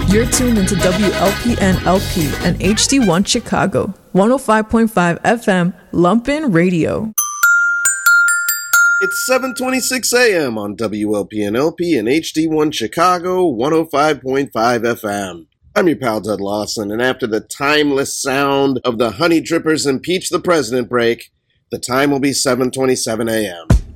You're tuned into WLPN LP and HD1 Chicago, 105.5 FM, Lumpin' Radio. It's 7:26 a.m. on WLPN LP and HD1 Chicago, 105.5 FM. I'm your pal, Dud Lawson, and after the timeless sound of the Honey Drippers Impeach the President break, the time will be 7:27 a.m.